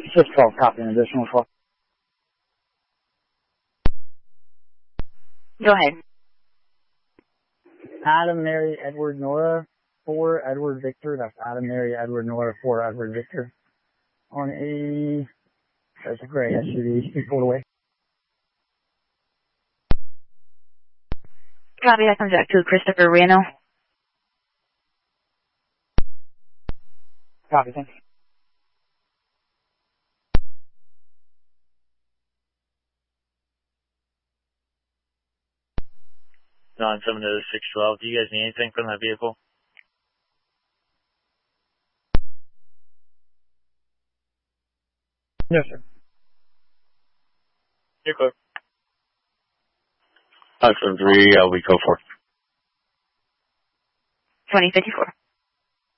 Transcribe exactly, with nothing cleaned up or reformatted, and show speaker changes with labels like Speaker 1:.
Speaker 1: six twelve, copy, an additional twelve.
Speaker 2: Go ahead.
Speaker 1: Adam, Mary, Edward, Nora, four, Edward, Victor. That's Adam, Mary, Edward, Nora, four, Edward, Victor. On a, that's a gray S U V. He pulled away.
Speaker 2: Copy, that comes back to Christopher Reno.
Speaker 1: Copy, thanks.
Speaker 3: nine seven to six twelve, do you guys need anything from that vehicle?
Speaker 1: No, sir.
Speaker 3: You're clear. five seven three, uh, we go for
Speaker 2: twenty fifty-four.